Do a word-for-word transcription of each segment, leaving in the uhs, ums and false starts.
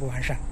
不完善。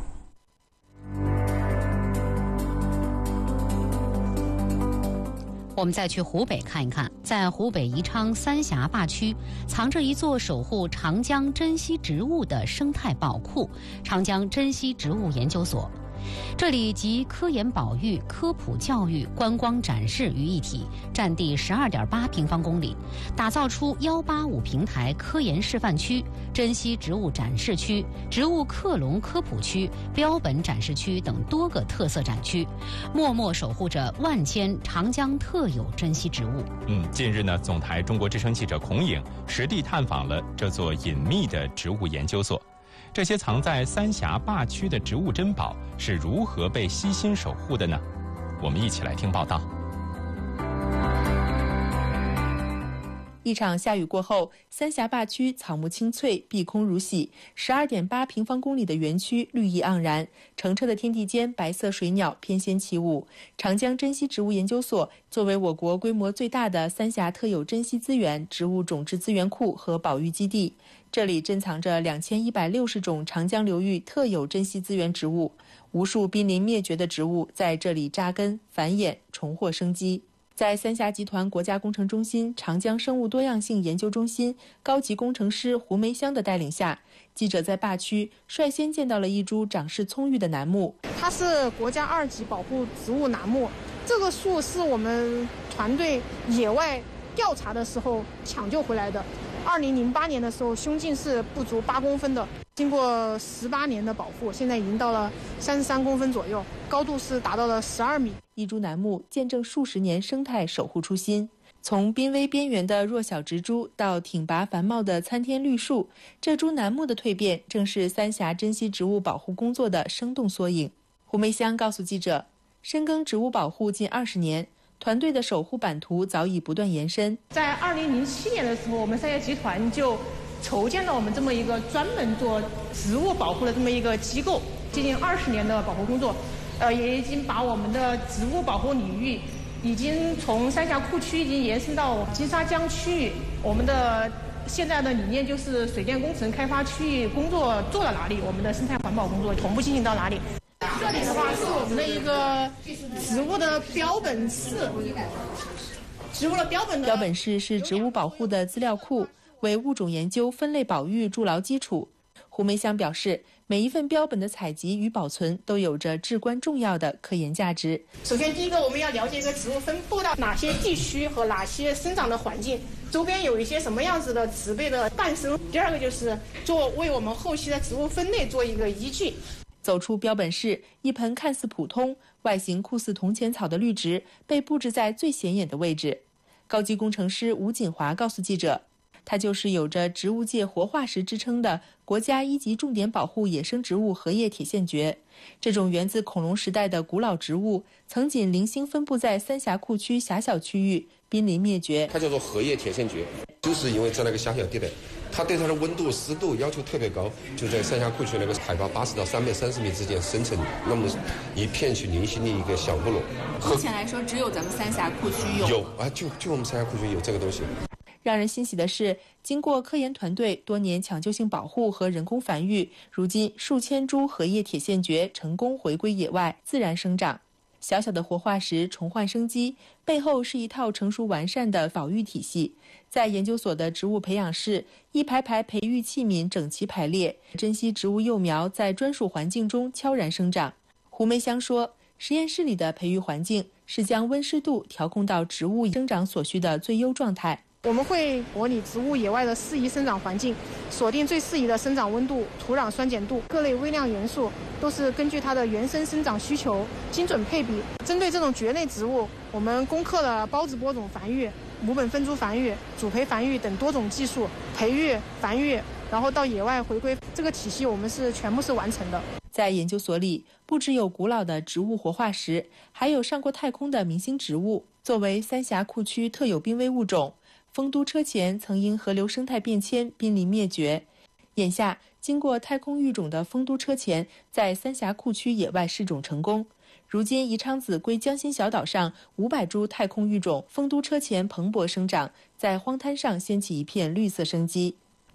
我们再去湖北看一看，在湖北宜昌三峡坝区，藏着一座守护长江珍稀植物的生态宝库——长江珍稀植物研究所。这里集科研保育、科普教育、观光展示于一体，占地十二点八平方公里，打造出一八五平台科研示范区、珍稀植物展示区、植物克隆科普区、标本展示区等多个特色展区，默默守护着万千长江特有珍稀植物。 嗯，近日呢，总台中国之声记者孔颖实地探访了这座隐秘的植物研究所。这些藏在三峡坝区的植物珍宝是如何被悉心守护的呢？我们一起来听报道。 一场下雨过后，三峡坝区草木青翠，碧空如洗， 十二点八平方公里的园区绿意盎然，澄澈的天地间，白色水鸟翩跹起舞。长江珍稀植物研究所作为我国规模最大的三峡特有珍稀资源、植物种质资源库和保育基地，这里珍藏着两千一百六十种长江流域特有珍稀资源植物，无数濒临灭绝的植物在这里扎根、繁衍、重获生机。在三峡集团国家工程中心长江生物多样性研究中心高级工程师胡梅香的带领下，记者在坝区率先见到了一株长势葱郁的楠木。 它是国家二级保护植物楠木，这个树是我们团队野外调查的时候抢救回来的。二零零八年的时候，胸径是不足八公分的，经过十八年的保护，现在已经到了三十三公分左右，高度是达到了十二米。 一株楠木见证数十年生态守护初心，从濒危边缘的弱小植株到挺拔繁茂的参天绿树，这株楠木的蜕变正是三峡珍稀植物保护工作的生动缩影。胡梅香告诉记者，深耕植物保护近二十年，团队的守护版图早已不断延伸。 在二零零七年的时候，我们三峡集团就筹建了我们这么一个专门做植物保护的这么一个机构，接近二十年的保护工作，呃，也已经把我们的植物保护领域已经从三峡库区已经延伸到金沙江区域。我们的现在的理念就是水电工程开发区域工作做到哪里，我们的生态环保工作同步进行到哪里。这里的话是我们的一个植物的标本室，植物的标本的标本室是植物保护的资料库，为物种研究、分类保育筑牢基础。胡梅香表示，每一份标本的采集与保存都有着至关重要的科研价值。 首先，第一个我们要了解一个植物分布到哪些地区和哪些生长的环境，周边有一些什么样子的植被的诞生。第二个就是做为我们后期的植物分类做一个依据。 走出标本室，一盆看似普通、外形酷似铜钱草的绿植被布置在最显眼的位置。高级工程师吴锦华告诉记者，它就是有着植物界活化石之称的国家一级重点保护野生植物荷叶铁线蕨。这种源自恐龙时代的古老植物，曾仅零星分布在三峡库区狭小区域，濒临灭绝。 它叫做荷叶铁线蕨，就是因为在那个狭小地带，它对它的温度、湿度要求特别高，就在三峡库区那个海拔八十到三百三十米之间生成那么一片去零星的一个小部落。 目前来说，只有咱们三峡库区有。 有啊，就就我们三峡库区有这个东西。 让人欣喜的是，经过科研团队多年抢救性保护和人工繁育，如今数千株荷叶铁线蕨成功回归野外自然生长。小小的活化石重焕生机，背后是一套成熟完善的保育体系。在研究所的植物培养室，一排排培育器皿整齐排列，珍稀植物幼苗在专属环境中悄然生长。胡梅香说，实验室里的培育环境是将温湿度调控到植物生长所需的最优状态。 我们会模拟植物野外的适宜生长环境，锁定最适宜的生长温度、土壤酸碱度、各类微量元素，都是根据它的原生生长需求精准配比。针对这种蕨类植物，我们攻克了孢子播种繁育、母本分株繁育、主培繁育等多种技术，培育、繁育，然后到野外回归，这个体系我们是全部是完成的。 在研究所里，不只有古老的植物活化石，还有上过太空的明星植物。作为三峡库区特有濒危物种，丰都车前曾因河流生态变迁濒临灭绝。眼下，经过太空育种的丰都车前在三峡库区野外试种成功。如今，宜昌子归江心小岛上五百株太空育种丰都车前蓬勃生长，在荒滩上掀起一片绿色生机。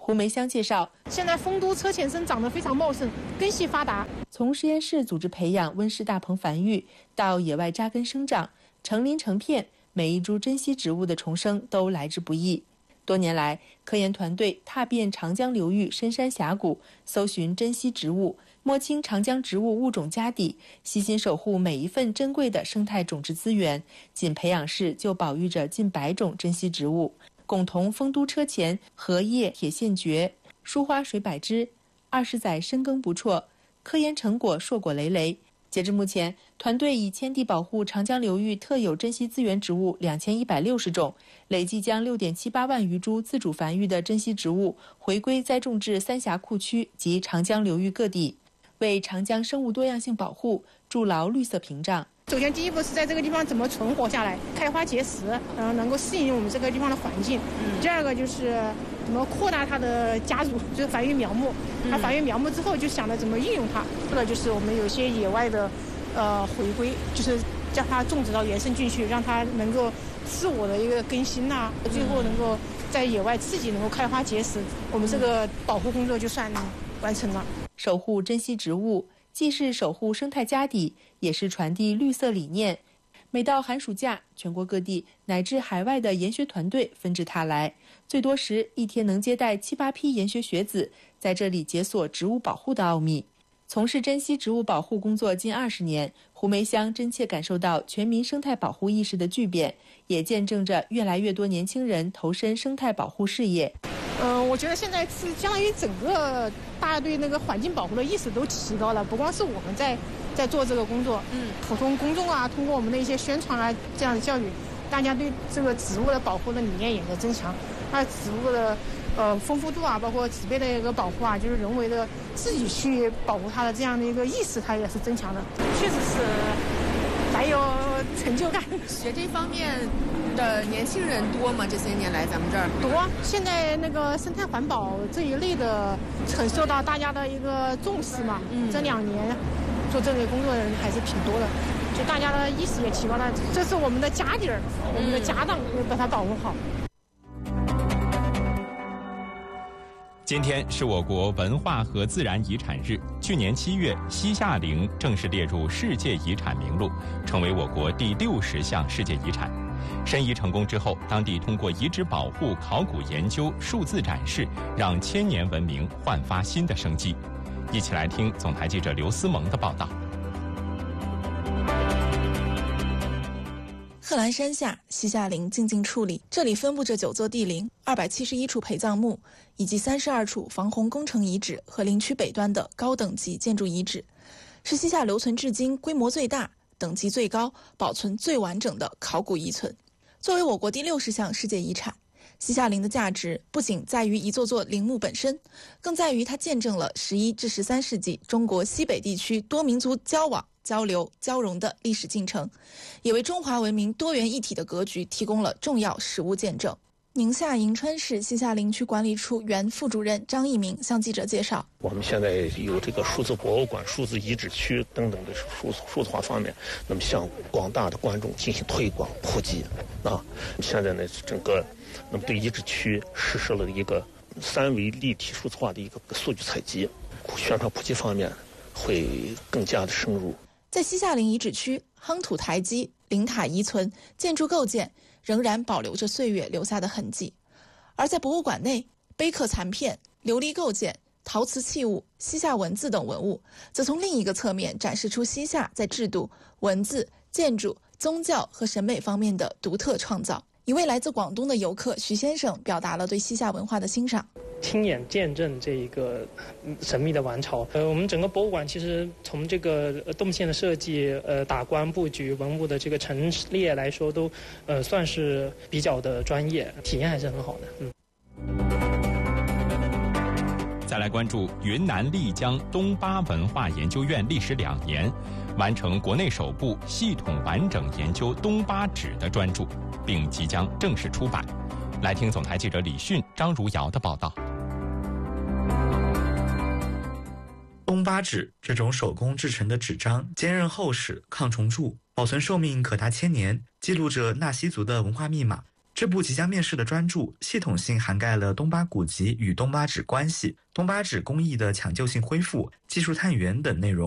胡梅香介绍， 现在丰都车前参长得非常茂盛，根系发达。 从实验室组织培养温室大棚繁育，到野外扎根生长，成林成片，每一株珍稀植物的重生都来之不易。多年来，科研团队踏遍长江流域深山峡谷，搜寻珍稀植物，摸清长江植物物种家底，悉心守护每一份珍贵的生态种质资源。仅培养室就保育着近百种珍稀植物，共同丰都车前、荷叶、铁线蕨、疏花水柏枝，二十载深耕不辍，科研成果硕果累累。截至目前，团队已签订保护长江流域特有珍稀资源植物两千一百六十种，累计将六点七八万余株自主繁育的珍稀植物回归栽种至三峡库区及长江流域各地，为长江生物多样性保护筑牢绿色屏障。 首先，第一步是在这个地方怎么存活下来，开花结实，然后能够适应我们这个地方的环境。嗯、第二个就是怎么扩大它的家族，就是繁育苗木。它繁育苗木之后，就想着怎么运用它。这个就是我们有些野外的，呃，回归，就是将它种植到原生菌去，让它能够自我的一个更新呐、啊，最后能够在野外自己能够开花结实。我们这个保护工作就算完成了。 守护珍稀植物，既是守护生态家底，也是传递绿色理念。每到寒暑假，全国各地乃至海外的研学团队纷至沓来，最多时一天能接待七八批研学学子，在这里解锁植物保护的奥秘。从事珍稀植物保护工作近二十年，胡梅香真切感受到全民生态保护意识的巨变，也见证着越来越多年轻人投身生态保护事业。 嗯、呃，我觉得现在是相当于整个大家对那个环境保护的意识都提高了，不光是我们在在做这个工作，嗯，普通公众啊，通过我们的一些宣传啊，这样的教育，大家对这个植物的保护的理念也在增强。那植物的呃丰富度啊，包括植被的一个保护啊，就是人为的自己去保护它的这样的一个意识，它也是增强的，确实是蛮有成就感。 学这方面的年轻人多吗？这些年来咱们这儿多。现在那个生态环保这一类的很受到大家的一个重视嘛。嗯，这两年做这类工作的人还是挺多的，就大家的意识也提高了。这是我们的家底儿，我们的家当，要把它保护好。 今天是我国文化和自然遗产日。去年七月，西夏陵正式列入世界遗产名录，成为我国第六十项世界遗产。申遗成功之后，当地通过遗址保护、考古研究、数字展示，让千年文明焕发新的生机。一起来听总台记者刘思萌的报道。 贺兰山下西夏陵静静矗立，这里分布着九座帝陵、二百七十一处陪葬墓，以及三十二处防洪工程遗址和陵区北端的高等级建筑遗址，是西夏留存至今规模最大、等级最高、保存最完整的考古遗存。作为我国第六十项世界遗产，西夏陵的价值不仅在于一座座陵墓本身，更在于它见证了十一至十三世纪中国西北地区多民族交往、交流、交融的历史进程，也为中华文明多元一体的格局提供了重要实物见证。宁夏银川市西夏陵区管理处原副主任张一鸣向记者介绍， 我们现在有这个数字博物馆、数字遗址区等等的数数字化方面，那么向广大的观众进行推广普及啊。现在呢，整个那么对遗址区实施了一个三维立体数字化的一个数据采集，宣传普及方面会更加的深入。 在西夏陵遗址区，夯土台基、陵塔遗存、建筑构件仍然保留着岁月留下的痕迹，而在博物馆内，碑刻残片、琉璃构件、陶瓷器物、西夏文字等文物，则从另一个侧面展示出西夏在制度、文字、建筑、宗教和审美方面的独特创造。一位来自广东的游客徐先生表达了对西夏文化的欣赏， 亲眼见证这一个神秘的王朝。呃，我们整个博物馆其实从这个动线的设计、呃打光布局、文物的这个陈列来说，都呃算是比较的专业，体验还是很好的。嗯。 再来关注云南丽江东巴文化研究院历时两年，完成国内首部系统完整研究东巴纸的专著，并即将正式出版。来听总台记者李迅、张如瑶的报道。 东巴纸这种手工制成的纸张坚韧厚实、抗虫蛀，保存寿命可达千年，记录着纳西族的文化密码。 这部即将面世的专著系统性涵盖了东巴古籍与东巴纸关系、东巴纸工艺的抢救性恢复、技术探源等内容。